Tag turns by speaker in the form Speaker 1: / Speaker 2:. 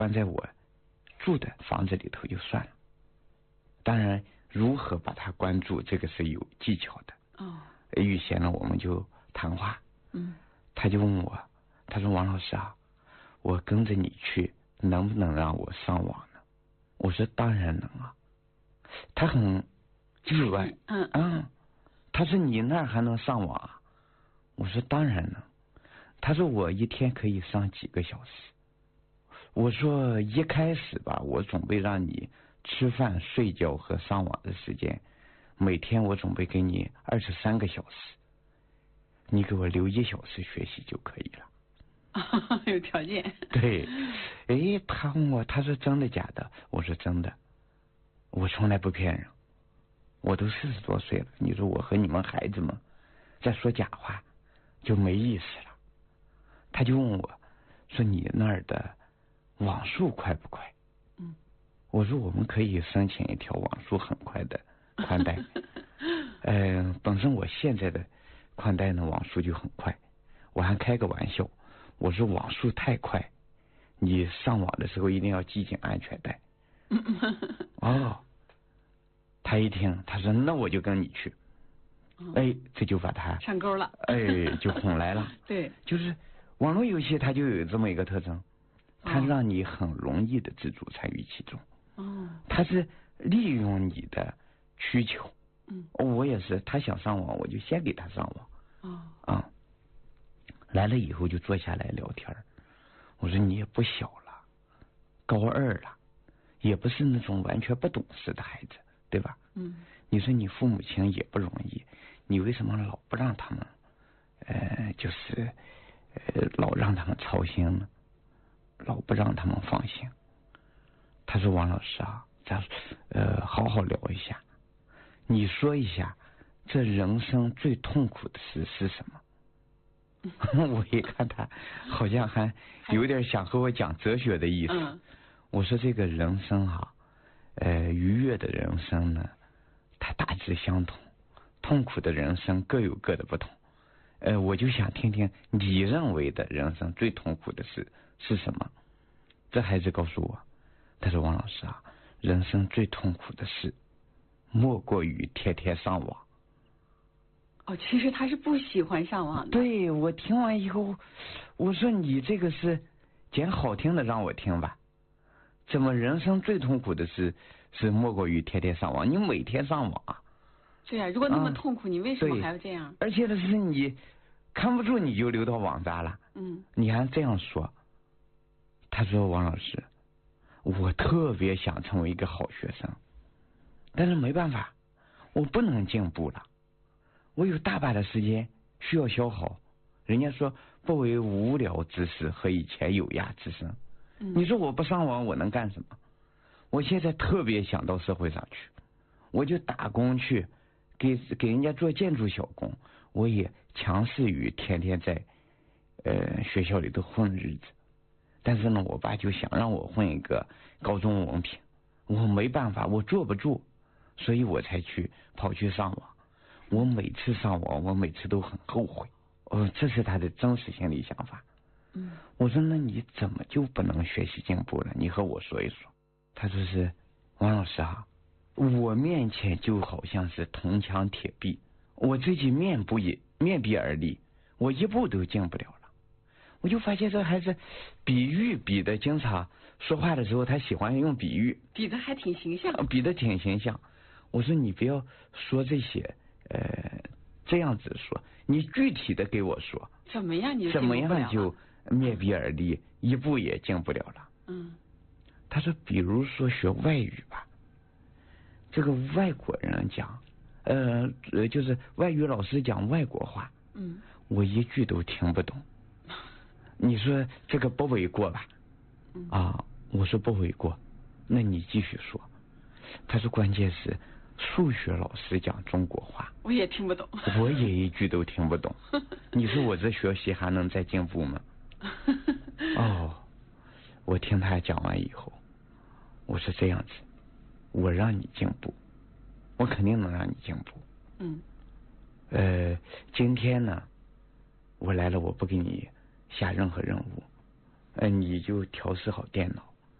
Speaker 1: 关在我住的房子里头就算了。当然，如何把他关住，这个是有技巧的。预先呢，我们就谈话。他就问我，他说王老师啊，我跟着你去，能不能让我上网呢？我说当然能啊。他很意外，他说你那儿还能上网啊？我说当然能。他说我一天可以上几个小时。我说一开始吧，我准备让你吃饭、睡觉和上网的时间，每天我准备给你23个小时，你给我留1小时学习就可以了。
Speaker 2: 有条件。
Speaker 1: 对，他问我，他说真的假的？我说真的，我从来不骗人，我都40多岁了，你说我和你们孩子们在说假话就没意思了。他就问我说你那儿的网速快不快？我说我们可以申请一条网速很快的宽带。本身我现在的宽带呢网速就很快，我还开个玩笑，我说网速太快，你上网的时候一定要系紧安全带。他一听，他说那我就跟你去。这就把他
Speaker 2: 上钩了。
Speaker 1: 就哄来了。
Speaker 2: 对，
Speaker 1: 就是网络游戏它就有这么一个特征，它让你很容易的自主参与其中。它是利用你的需求。我也是，他想上网我就先给他上网。来了以后就坐下来聊天。我说你也不小了，高2了，也不是那种完全不懂事的孩子，对吧？你说你父母亲也不容易，你为什么老不让他们老让他们操心呢？老不让他们放心。他说王老师啊，咱好好聊一下，你说一下这人生最痛苦的事是什么？我一看他好像还有点想和我讲哲学的意思。我说这个人生愉悦的人生呢，它大致相同，痛苦的人生各有各的不同。我就想听听你认为的人生最痛苦的事是什么？这孩子告诉我，他说王老师啊，人生最痛苦的事莫过于天天上网。
Speaker 2: 其实他是不喜欢上网的。
Speaker 1: 对，我听完以后，我说你这个是捡好听的让我听吧？怎么人生最痛苦的事是莫过于天天上网？你每天上网啊？
Speaker 2: 对啊，如果那么痛苦，你为什么还要这样？
Speaker 1: 而且呢，是你看不住你就流到网渣了。你还这样说？他说王老师，我特别想成为一个好学生，但是没办法，我不能进步了，我有大把的时间需要消耗。人家说不为无聊之事，何以遣有涯之身。你说我不上网我能干什么？我现在特别想到社会上去，我就打工去给人家做建筑小工，我也强势于天天在学校里头混日子。但是呢，我爸就想让我混一个高中文凭，我没办法，我坐不住，所以我才跑去上网。我每次上网，我每次都很后悔。这是他的真实心理想法。我说那你怎么就不能学习进步了？你和我说一说。他说是王老师啊，我面前就好像是铜墙铁壁，我自己面壁而立，我一步都进不了了。我就发现这孩子比喻比的经常说话的时候他喜欢用比喻，
Speaker 2: 比的还挺形象。
Speaker 1: 比的挺形象。我说你不要说这些这样子说，你具体的给我说
Speaker 2: 怎么样你
Speaker 1: 怎么样就面壁而立，一步也进不了了。他说比如说学外语吧，这个外国人讲就是外语老师讲外国话，我一句都听不懂。你说这个不为过吧？我说不为过，那你继续说。他说关键是数学老师讲中国话，
Speaker 2: 我也听不懂，
Speaker 1: 我也一句都听不懂。你说我这学习还能再进步吗？我听他讲完以后，我说这样子，我让你进步，我肯定能让你进步。今天呢，我来了，我不给你下任何任务，你就调试好电脑，